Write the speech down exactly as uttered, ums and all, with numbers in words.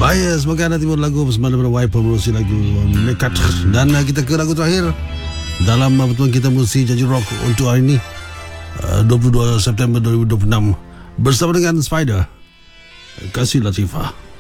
Baik, semoga anda timur lagu bersama dengan Y Promosi lagu Nekat. Dan uh, kita ke lagu terakhir dalam uh, pertemuan kita musik Janji Rock untuk hari ini, uh, dua puluh dua September dua ribu dua puluh enam, bersama dengan Spider. Kasih Latifah.